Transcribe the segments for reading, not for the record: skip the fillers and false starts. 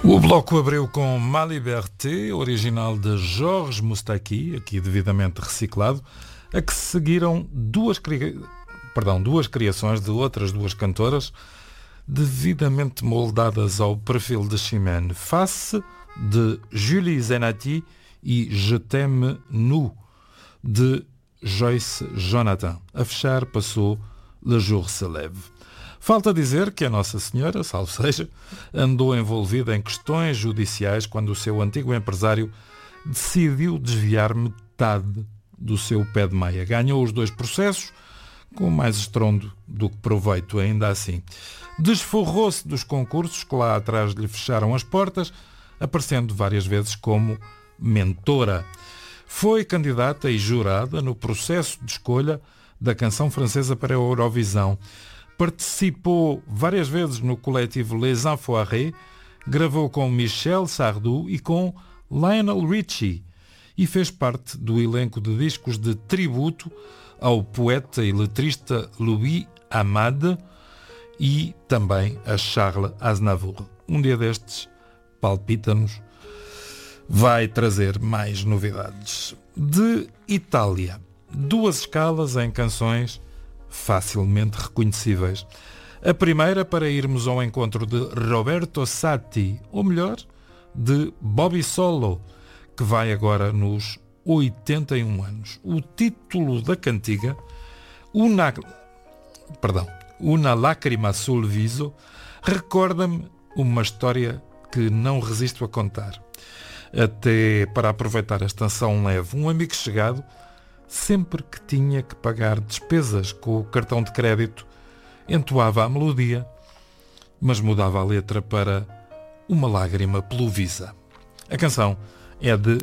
O bloco abriu com Ma Liberté, original de Georges Moustaki, aqui devidamente reciclado, a que se seguiram duas criações de outras duas cantoras, devidamente moldadas ao perfil de Chimène, Face, de Julie Zenati, e Je t'aime nu, de Joyce Jonathan. A fechar passou Le Jour se lève. Falta dizer que a Nossa Senhora, salve seja, andou envolvida em questões judiciais quando o seu antigo empresário decidiu desviar metade do seu pé de meia. Ganhou os dois processos, com mais estrondo do que proveito, ainda assim. Desforrou-se dos concursos que lá atrás lhe fecharam as portas, aparecendo várias vezes como mentora. Foi candidata e jurada no processo de escolha da canção francesa para a Eurovisão. Participou várias vezes no coletivo Les Enfoirés, gravou com Michel Sardou e com Lionel Richie e fez parte do elenco de discos de tributo ao poeta e letrista Louis Amade e também a Charles Aznavour. Um dia destes, palpita-nos, vai trazer mais novidades. De Itália, duas escalas em canções facilmente reconhecíveis. A primeira para irmos ao encontro de Roberto Satti, ou melhor, de Bobby Solo, que vai agora nos 81 anos. O título da cantiga, Una Lacrima sul viso, recorda-me uma história que não resisto a contar. Até para aproveitar a estação leve, um amigo chegado, sempre que tinha que pagar despesas com o cartão de crédito, entoava a melodia, mas mudava a letra para Uma Lágrima pelo Visa. A canção é de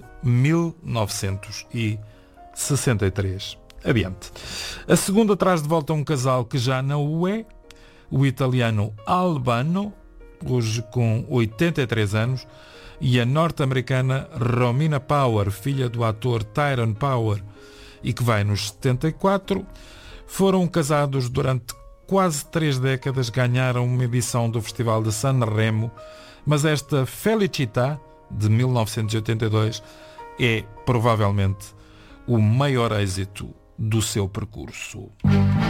1963. Adiante. A segunda traz de volta um casal que já não o é, o italiano Albano, hoje com 83 anos, e a norte-americana Romina Power, filha do ator Tyrone Power, e que vai nos 74, foram casados durante quase 3 décadas, ganharam uma edição do Festival de Sanremo, mas esta Felicità, de 1982, é provavelmente o maior êxito do seu percurso.